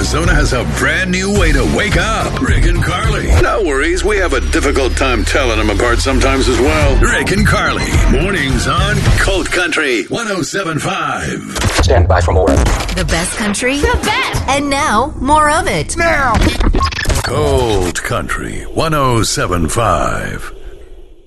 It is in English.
Arizona has a brand new way to wake up. Rick and Carly. No worries, we have a difficult time telling them apart sometimes as well. Rick and Carly. Mornings on Colt Country 107.5. Stand by for more. The best country. The best. And now, more of it. Now. Colt Country 107.5.